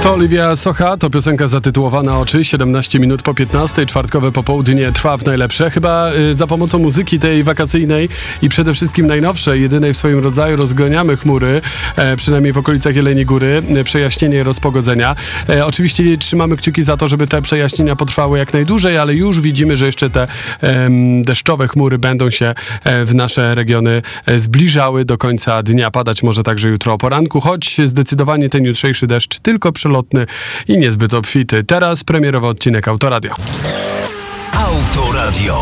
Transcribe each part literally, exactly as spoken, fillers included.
To Olivia Socha, to piosenka zatytułowana Oczy, siedemnaście minut po piętnastej, czwartkowe popołudnie trwa w najlepsze. Chyba y, za pomocą muzyki tej wakacyjnej i przede wszystkim najnowszej, jedynej w swoim rodzaju, rozgoniamy chmury, e, przynajmniej w okolicach Jeleniej Góry, e, przejaśnienie, rozpogodzenia. E, oczywiście trzymamy kciuki za to, żeby te przejaśnienia potrwały jak najdłużej, ale już widzimy, że jeszcze te e, deszczowe chmury będą się e, w nasze regiony e, zbliżały do końca dnia. Padać może także jutro o poranku, choć zdecydowanie ten jutrzejszy deszcz tylko przelotny i niezbyt obfity. Teraz premierowy odcinek Autoradio. Autoradio.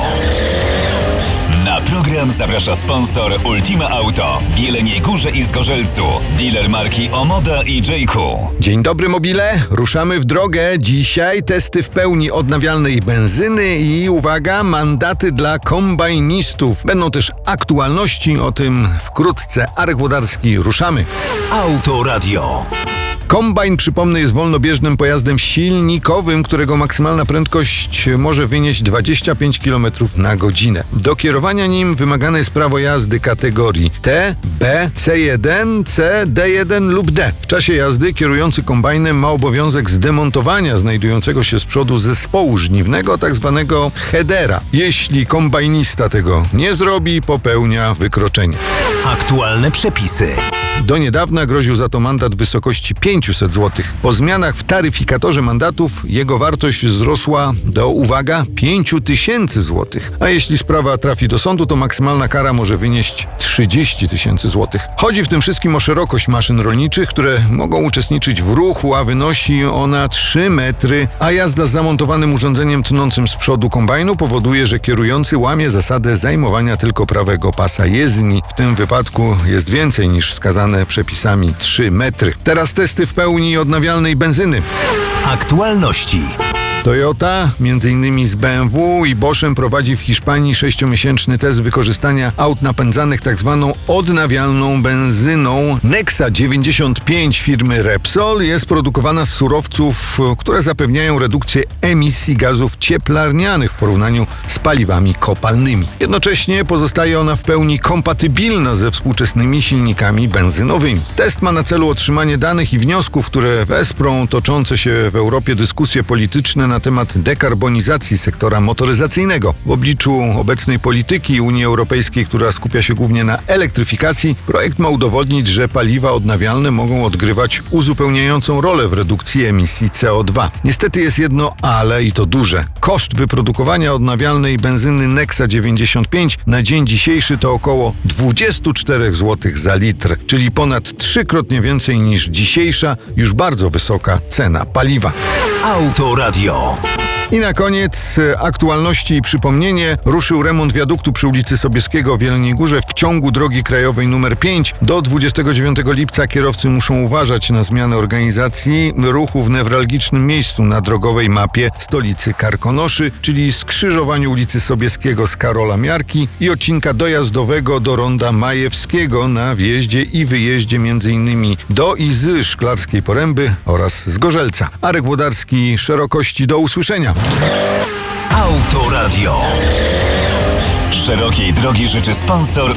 Na program zaprasza sponsor Ultima Auto w Jeleniej Górze i Zgorzelcu. Dealer marki Omoda i J-Ku. Dzień dobry mobile, ruszamy w drogę. Dzisiaj testy w pełni odnawialnej benzyny i uwaga, mandaty dla kombajnistów. Będą też aktualności, o tym wkrótce. Arek Włodarski, ruszamy. Autoradio. Kombajn, przypomnę, jest wolnobieżnym pojazdem silnikowym, którego maksymalna prędkość może wynieść dwadzieścia pięć kilometrów na godzinę. Do kierowania nim wymagane jest prawo jazdy kategorii T, B, C jeden, C, D jeden lub D. W czasie jazdy kierujący kombajnem ma obowiązek zdemontowania znajdującego się z przodu zespołu żniwnego, tak zwanego headera. Jeśli kombajnista tego nie zrobi, popełnia wykroczenie. Aktualne przepisy. Do niedawna groził za to mandat w wysokości pięćset złotych. Po zmianach w taryfikatorze mandatów jego wartość wzrosła do, uwaga, pięć tysięcy złotych. A jeśli sprawa trafi do sądu, to maksymalna kara może wynieść trzydzieści tysięcy złotych. Chodzi w tym wszystkim o szerokość maszyn rolniczych, które mogą uczestniczyć w ruchu, a wynosi ona trzy metry, a jazda z zamontowanym urządzeniem tnącym z przodu kombajnu powoduje, że kierujący łamie zasadę zajmowania tylko prawego pasa jezdni. W tym wypadku jest więcej niż wskazane przepisami trzy metry. Teraz testy w pełni odnawialnej benzyny. Aktualności. Toyota, między innymi z B M W i Boschem, prowadzi w Hiszpanii sześciomiesięczny test wykorzystania aut napędzanych tak zwaną odnawialną benzyną. Nexa dziewięćdziesiąt pięć firmy Repsol jest produkowana z surowców, które zapewniają redukcję emisji gazów cieplarnianych w porównaniu z paliwami kopalnymi. Jednocześnie pozostaje ona w pełni kompatybilna ze współczesnymi silnikami benzynowymi. Test ma na celu otrzymanie danych i wniosków, które wesprą toczące się w Europie dyskusje polityczne na temat dekarbonizacji sektora motoryzacyjnego. W obliczu obecnej polityki Unii Europejskiej, która skupia się głównie na elektryfikacji, projekt ma udowodnić, że paliwa odnawialne mogą odgrywać uzupełniającą rolę w redukcji emisji C O dwa. Niestety jest jedno ale, i to duże. Koszt wyprodukowania odnawialnej benzyny Nexa dziewięćdziesiąt pięć na dzień dzisiejszy to około dwadzieścia cztery złote za litr, czyli ponad trzykrotnie więcej niż dzisiejsza, już bardzo wysoka cena paliwa. Autoradio. I na koniec aktualności i przypomnienie. Ruszył remont wiaduktu przy ulicy Sobieskiego w Jeleniej Górze w ciągu drogi krajowej numer pięć. Do dwudziestego dziewiątego lipca kierowcy muszą uważać na zmianę organizacji ruchu w newralgicznym miejscu na drogowej mapie stolicy Karkonoszy, czyli skrzyżowaniu ulicy Sobieskiego z Karola Miarki i odcinka dojazdowego do ronda Majewskiego na wjeździe i wyjeździe m.in. do i z Szklarskiej Poręby oraz Zgorzelca. Arek Włodarski, szerokości, do usłyszenia. Autoradio. Szerokiej drogi życzy sponsor